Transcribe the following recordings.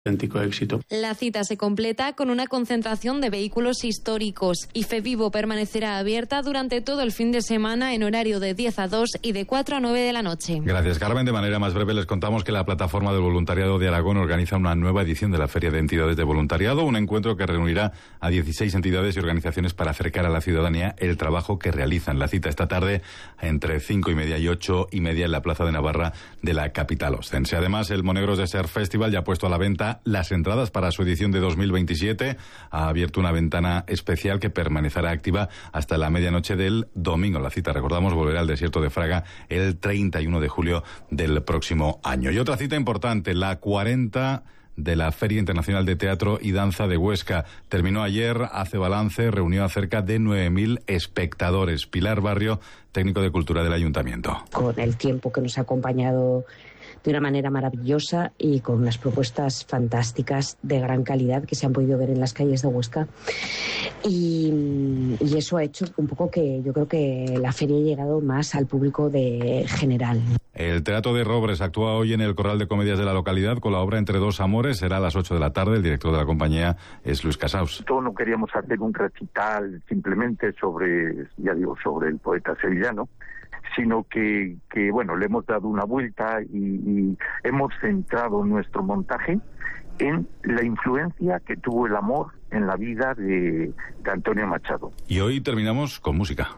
auténtico éxito. La cita se completa con una concentración de vehículos históricos y FEVIVO permanecerá abierta durante todo el fin de semana en horario de 10 a 2 y de 4 a 9 de la noche. Gracias, Carmen. De manera más breve les contamos que la Plataforma del Voluntariado de Aragón organiza una nueva edición de la Feria de Entidades de Voluntariado, un encuentro que reunirá a 16 entidades y organizaciones para acercar a la ciudadanía el trabajo que realizan. La cita esta tarde entre 5:30 y 8:30 en la Plaza de Navarra de la capital ostense. Además, el Monegros Desert Festival ya ha puesto a la venta las entradas para su edición de 2027. Ha abierto una ventana especial que permanecerá activa hasta la medianoche del domingo. La cita, recordamos, volverá al desierto de Fraga el 31 de julio del próximo año. Y otra cita importante, la 40 de la Feria Internacional de Teatro y Danza de Huesca. Terminó ayer, hace balance, reunió a cerca de 9.000 espectadores. Pilar Barrio, técnico de Cultura del Ayuntamiento. Con el tiempo que nos ha acompañado de una manera maravillosa y con unas propuestas fantásticas de gran calidad que se han podido ver en las calles de Huesca. Y eso ha hecho un poco que yo creo que la feria ha llegado más al público de general. El Teatro de Robres actúa hoy en el Corral de Comedias de la localidad con la obra Entre dos amores. Será a las 8 de la tarde. El director de la compañía es Luis Casaus. Todos no queríamos hacer un recital simplemente sobre el poeta sevillano, sino que bueno, le hemos dado una vuelta y hemos centrado nuestro montaje en la influencia que tuvo el amor en la vida de Antonio Machado. Y hoy terminamos con música.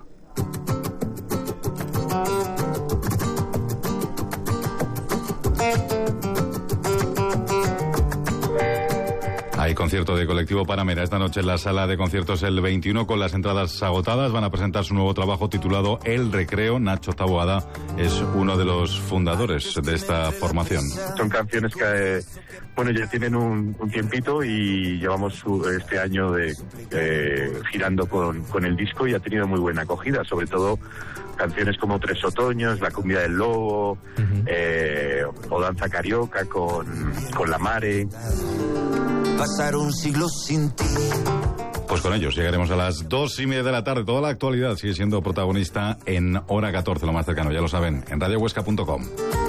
Hay concierto de Colectivo Panamera esta noche en la sala de conciertos el 21 con las entradas agotadas. Van a presentar su nuevo trabajo titulado El Recreo. Nacho Taboada es uno de los fundadores de esta formación. Son canciones que ya tienen un tiempito y llevamos este año girando con el disco y ha tenido muy buena acogida, sobre todo canciones como Tres Otoños, La Cumbia del Lobo, o Danza Carioca con La Mare. Pasar un siglo sin ti. Pues con ellos llegaremos a las 2:30 de la tarde. Toda la actualidad sigue siendo protagonista en Hora 14, lo más cercano, ya lo saben, en radiohuesca.com.